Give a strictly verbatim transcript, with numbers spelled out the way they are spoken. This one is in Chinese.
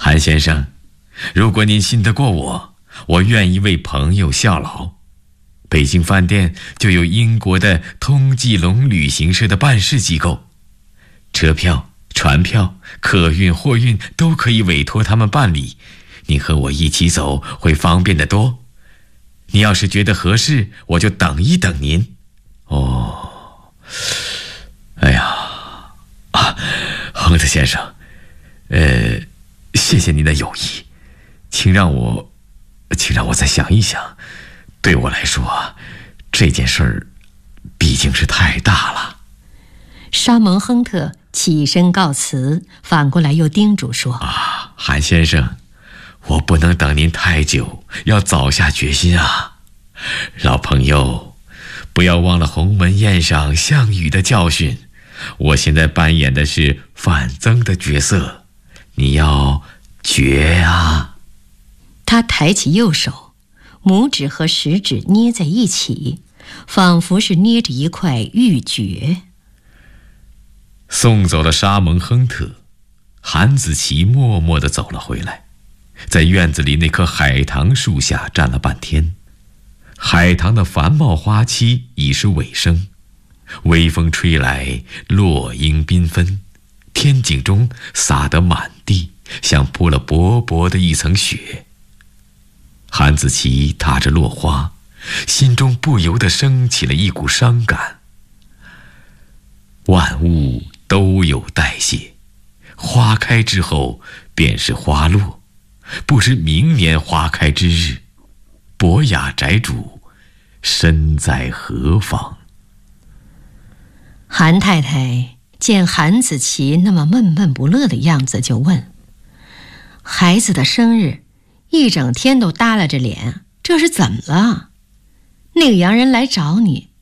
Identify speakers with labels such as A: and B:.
A: 韩先生，如果您信得过我，我愿意为朋友效劳。北京饭店就有英国的通济龙旅行社的办事机构，车票、船票、客运、货运都可以委托他们办理。你和我一起走会方便得多。你要是觉得合适，我就等一等您。哦，哎呀，啊，亨特先生，呃，谢谢您的友谊，请让我，请让我再想一想。对我来说，这件事儿毕竟是太大了。
B: 沙蒙亨特起身告辞，反过来又叮嘱说：
A: 啊，韩先生，我不能等您太久，要早下决心啊。老朋友，不要忘了鸿门宴上项羽的教训。我现在扮演的是范增的角色，你要决啊。
B: 他抬起右手，拇指和食指捏在一起，仿佛是捏着一块玉珏。
A: 送走了沙蒙亨特，韩子琪默默地走了回来，在院子里那棵海棠树下站了半天。海棠的繁茂花期已是尾声，微风吹来，落英缤纷，天井中洒得满地，像铺了薄薄的一层雪。韩子琪踏着落花，心中不由得升起了一股伤感。万物都有代谢，花开之后便是花落，不知明年花开之日，博雅宅主身在何方？
B: 韩太太见韩子琪那么闷闷不乐的样子，就问：孩子的生日一整天都耷拉着脸，这是怎么了？那个洋人来找你，